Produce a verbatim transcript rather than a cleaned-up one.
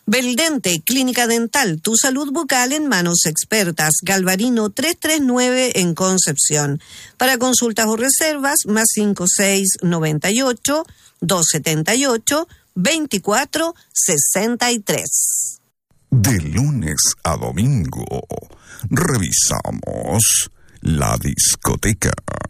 Beldente, Clínica Dental, tu salud bucal en manos expertas. Galvarino trescientos treinta y nueve en Concepción. Para consultas o reservas, más cinco seis nueve ocho, dos siete ocho, veinticuatro sesenta y tres. De lunes a domingo, revisamos la discoteca.